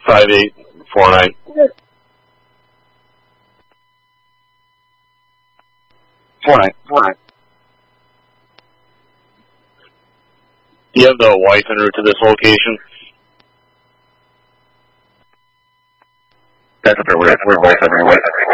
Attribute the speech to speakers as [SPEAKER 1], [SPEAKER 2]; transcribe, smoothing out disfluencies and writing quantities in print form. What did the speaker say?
[SPEAKER 1] 5849. Four nine. Do you have the wife en route to this location? That's up there. We're wife en route.